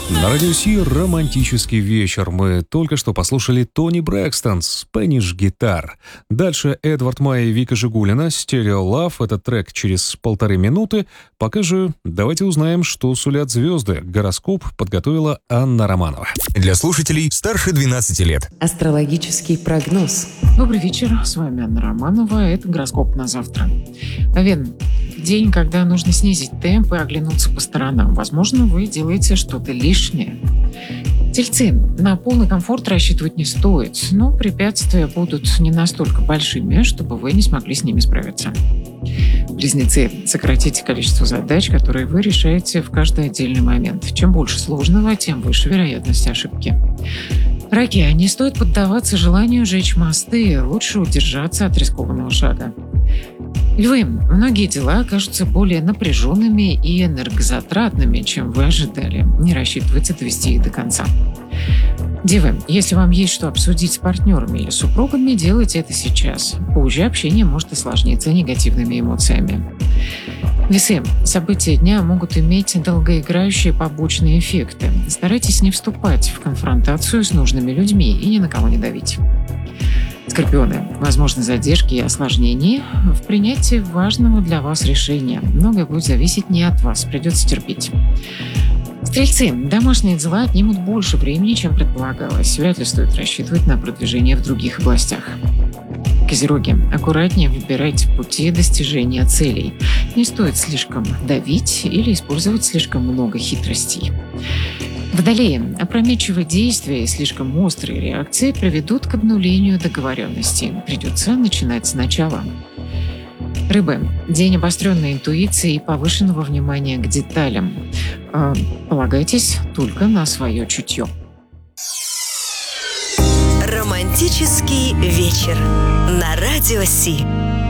На радио Си романтический вечер. Мы только что послушали Тони Брэкстон, Spanish Guitar. Дальше Эдвард Майя и Вика Жигулина, Stereo Love. Этот трек через 1,5 минуты. Пока же давайте узнаем, что сулят звезды. Гороскоп подготовила Анна Романова. Для слушателей старше 12 лет. Астрологический прогноз. Добрый вечер, с вами Анна Романова. Это гороскоп на завтра. Овен. День, когда нужно снизить темп и оглянуться по сторонам. Возможно, вы делаете что-то лишнее. Тельцы. На полный комфорт рассчитывать не стоит, но препятствия будут не настолько большими, чтобы вы не смогли с ними справиться. Близнецы. Сократите количество задач, которые вы решаете в каждый отдельный момент. Чем больше сложного, тем выше вероятность ошибки. Раки. Не стоит поддаваться желанию жечь мосты, лучше удержаться от рискованного шага. Львы. Многие дела окажутся более напряженными и энергозатратными, чем вы ожидали. Не рассчитывайте довести их до конца. Девы. Если вам есть что обсудить с партнерами или супругами, делайте это сейчас. Позже общение может осложниться негативными эмоциями. Весы. События дня могут иметь долгоиграющие побочные эффекты. Старайтесь не вступать в конфронтацию с нужными людьми и ни на кого не давить. Скорпионы. Возможны задержки и осложнения в принятии важного для вас решения. Многое будет зависеть не от вас, придется терпеть. Стрельцы. Домашние дела отнимут больше времени, чем предполагалось. Вряд ли стоит рассчитывать на продвижение в других областях. Козероги. Аккуратнее выбирайте пути достижения целей. Не стоит слишком давить или использовать слишком много хитростей. Водолеи. Опрометчивые действия и слишком острые реакции приведут к обнулению договоренностей. Придется начинать сначала. Рыбы. День обостренной интуиции и повышенного внимания к деталям. Полагайтесь только на свое чутье. Романтический вечер на радио Си.